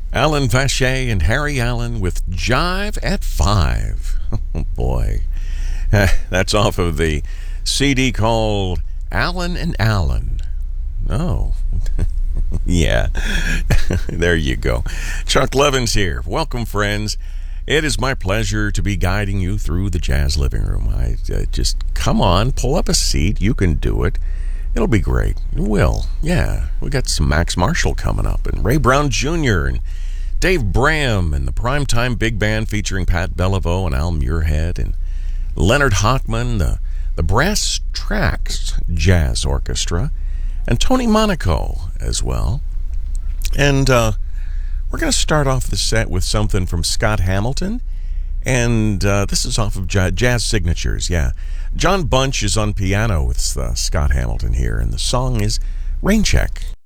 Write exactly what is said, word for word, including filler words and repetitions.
Alan Vache and Harry Allen with Jive at Five. Oh, boy. That's off of the C D called Alan and Alan. Oh, yeah. There you go. Chuck Levins here. Welcome, friends. It is my pleasure to be guiding you through the Jazz Living Room. I uh, just, come on, pull up a seat. You can do it. It'll be great. It will. Yeah. We got some Max Marshall coming up, and Ray Brown Junior, and Dave Bram, and the Primetime Big Band featuring Pat Bellevaux and Al Muirhead, and Leonard Hochman, the, the Brass Tracks Jazz Orchestra, and Tony Monaco as well. And uh, we're going to start off the set with something from Scott Hamilton, and uh, this is off of Jazz Signatures, yeah. John Bunch is on piano with uh, Scott Hamilton here, and the song is Rain Check.